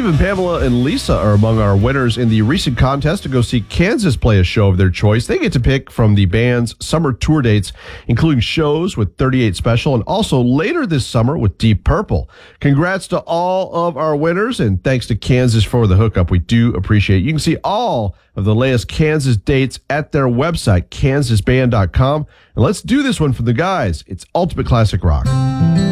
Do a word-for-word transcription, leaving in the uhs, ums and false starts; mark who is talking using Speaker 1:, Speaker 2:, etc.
Speaker 1: Stephen, Pamela, and Lisa are among our winners in the recent contest to go see Kansas play a show of their choice. They get to pick from the band's summer tour dates, including shows with thirty-eight Special and also later this summer with Deep Purple. Congrats to all of our winners, and thanks to Kansas for the hookup. We do appreciate it. You can see all of the latest Kansas dates at their website, kansas band dot com. And let's do this one for the guys. It's Ultimate Classic Rock.